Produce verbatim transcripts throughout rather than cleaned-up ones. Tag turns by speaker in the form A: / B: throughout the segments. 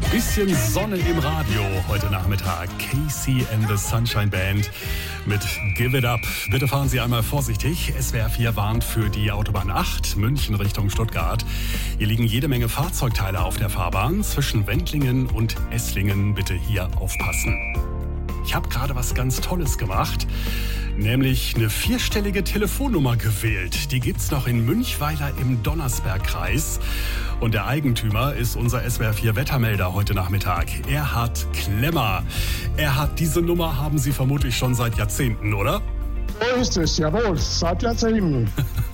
A: Bisschen Sonne im Radio heute Nachmittag. Casey and the Sunshine Band mit Give It Up. Bitte fahren Sie einmal vorsichtig. S W R vier warnt für die Autobahn acht, München Richtung Stuttgart. Hier liegen jede Menge Fahrzeugteile auf der Fahrbahn. Zwischen Wendlingen und Esslingen bitte hier aufpassen. Ich habe gerade was ganz Tolles gemacht, nämlich eine vierstellige Telefonnummer gewählt. Die gibt's noch in Münchweiler im Donnersbergkreis. Und der Eigentümer ist unser S W R vier Wettermelder heute Nachmittag, Erhard Klemmer. Erhard, diese Nummer haben Sie vermutlich schon seit Jahrzehnten, oder?
B: So ist es, jawohl, seit Jahrzehnten.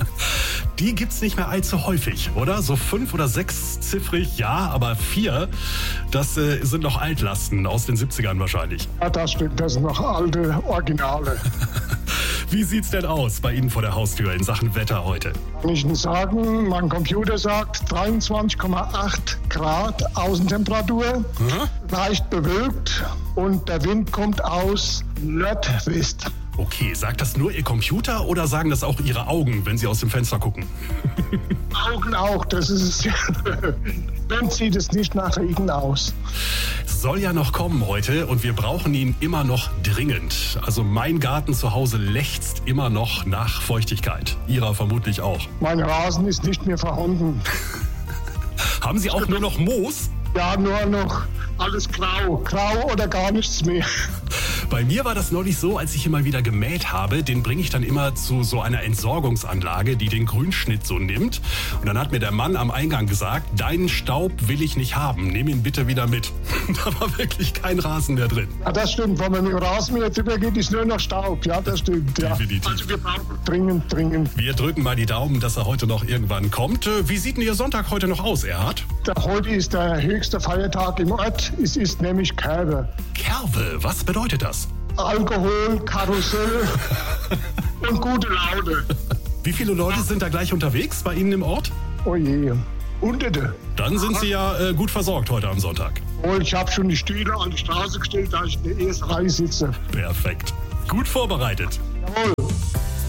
A: Die gibt's nicht mehr allzu häufig, oder? So fünf- oder sechsziffrig, ja, aber vier, das äh, sind noch Altlasten aus den siebzigern wahrscheinlich.
B: Ja, das stimmt, das sind noch alte Originale.
A: Wie sieht's denn aus bei Ihnen vor der Haustür in Sachen Wetter heute?
B: Kann ich Ihnen sagen, mein Computer sagt dreiundzwanzig Komma acht Grad Außentemperatur, mhm. leicht bewölkt und der Wind kommt aus Nordwest.
A: Okay, sagt das nur Ihr Computer oder sagen das auch Ihre Augen, wenn Sie aus dem Fenster gucken?
B: Augen auch, das ist Dann sieht es nicht nach Regen aus.
A: Soll ja noch kommen heute und wir brauchen ihn immer noch dringend. Also mein Garten zu Hause lechzt immer noch nach Feuchtigkeit. Ihrer vermutlich auch.
B: Mein Rasen ist nicht mehr vorhanden.
A: Haben Sie auch nur noch Moos?
B: Ja, nur noch alles grau. Grau oder gar nichts mehr.
A: Bei mir war das neulich so, als ich ihn mal wieder gemäht habe, den bringe ich dann immer zu so einer Entsorgungsanlage, die den Grünschnitt so nimmt. Und dann hat mir der Mann am Eingang gesagt, deinen Staub will ich nicht haben, nimm ihn bitte wieder mit. Da war wirklich kein Rasen mehr drin.
B: Ja, das stimmt, wenn man mit dem Rasenmäher drüber geht, ist nur noch Staub. Ja, das stimmt. Ja.
A: Definitiv.
B: Also wir brauchen dringend, dringend.
A: Wir drücken mal die Daumen, dass er heute noch irgendwann kommt. Wie sieht denn Ihr Sonntag heute noch aus, Erhard?
B: Der, heute ist der höchste Feiertag im Ort. Es ist nämlich Kerwe.
A: Kerwe, was bedeutet das?
B: Alkohol, Karussell und gute Laune.
A: Wie viele Leute sind da gleich unterwegs bei Ihnen im Ort?
B: Oh je, Hunderte.
A: Dann sind Sie ja äh, gut versorgt heute am Sonntag.
B: Oh, ich habe schon die Stühle an die Straße gestellt, da ich in der ersten Reihe sitze.
A: Perfekt. Gut vorbereitet.
B: Jawohl.